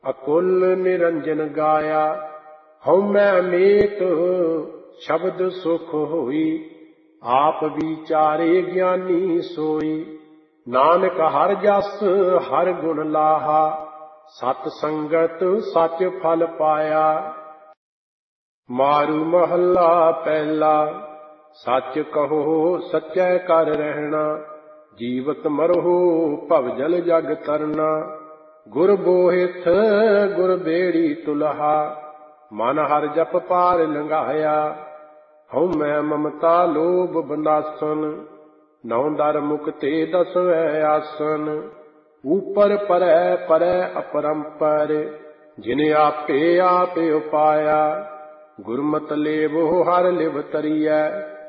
अकुल निरंजन गाया। हऊ मैं अमेत शब्द सुख होई, आप विचारे ज्ञानी सोई। नानक हर जस हर गुण लाहा, सत संगत सच फल पाया। मारू महला पहला, सच कहो सच्चै कर रहना। जीवत मरहु भवजल जग तरना। गुर बोहिथ गुर बेड़ी तुलहा, मन हर जप पार लंघाया। हऊँ मैं ममता लोभ बंदासन, नौ दर मुक्ते दसवें आसन। ऊपर परै परै अपरंपर, जिने आपे आप उपाया। गुरमत लेवो हर लिव तरियै,